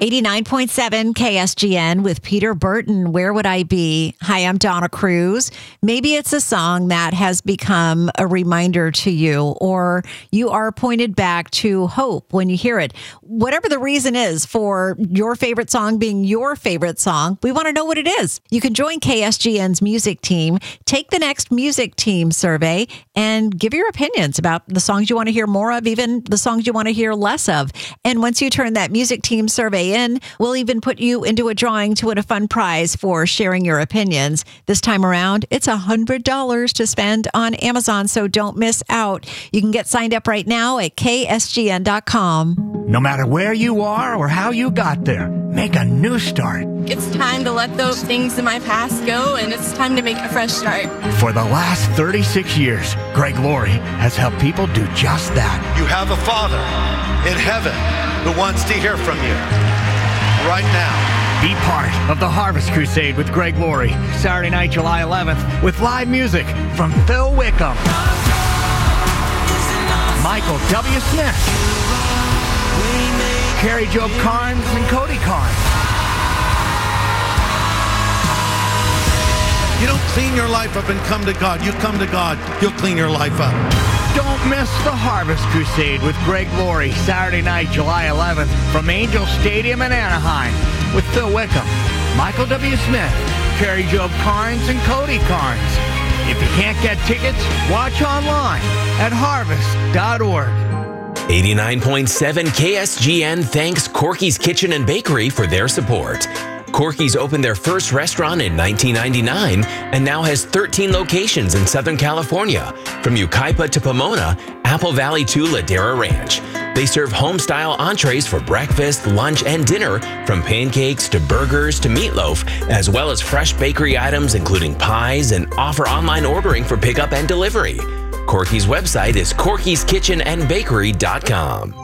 89.7 KSGN with Peter Burton, Where Would I Be? Hi, I'm Donna Cruz. Maybe it's a song that has become a reminder to you, or you are pointed back to hope when you hear it. Whatever the reason is for your favorite song being your favorite song, we want to know what it is. You can join KSGN's music team, take the next music team survey, and give your opinions about the songs you want to hear more of, even the songs you want to hear less of. And once you turn that music team survey in, we'll even put you into a drawing to win a fun prize for sharing your opinions. This time around, it's $100 to spend on Amazon, so don't miss out. You can get signed up right now at ksgn.com. No matter where you are or how you got there, make a new start. It's time to let those things in my past go, and it's time to make a fresh start. For the last 36 years, Greg Laurie has helped people do just that. You have a Father in heaven who wants to hear from you right now. Be part of the Harvest Crusade with Greg Laurie, Saturday night, July 11th, with live music from Phil Wickham, Michael W. Smith, Carrie Job Carnes, and Cody Carnes. You don't clean your life up and come to God. You come to God, He'll clean your life up. Don't miss the Harvest Crusade with Greg Laurie, Saturday night, July 11th, from Angel Stadium in Anaheim, with Phil Wickham, Michael W. Smith, Carrie Job Carnes, and Cody Carnes. If you can't get tickets, watch online at harvest.org. 89.7 KSGN thanks Corky's Kitchen and Bakery for their support. Corky's opened their first restaurant in 1999 and now has 13 locations in Southern California, from Yucaipa to Pomona, Apple Valley to Ladera Ranch. They serve home-style entrees for breakfast, lunch, and dinner, from pancakes to burgers to meatloaf, as well as fresh bakery items including pies, and offer online ordering for pickup and delivery. Corky's website is corkyskitchenandbakery.com.